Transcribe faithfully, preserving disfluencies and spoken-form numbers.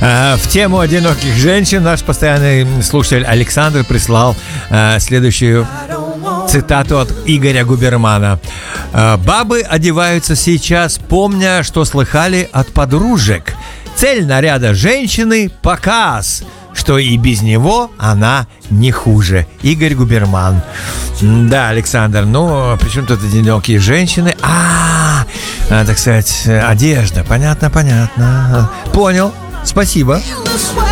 В тему одиноких женщин наш постоянный слушатель Александр прислал следующую цитату от Игоря Губермана. «Бабы одеваются сейчас, помня, что слыхали от подружек. Цель наряда женщины – показ, что и без него она не хуже». Игорь Губерман. Да, Александр, ну, причем тут одинокие женщины? А, так сказать, одежда. Понятно, понятно. Понял. Спасибо.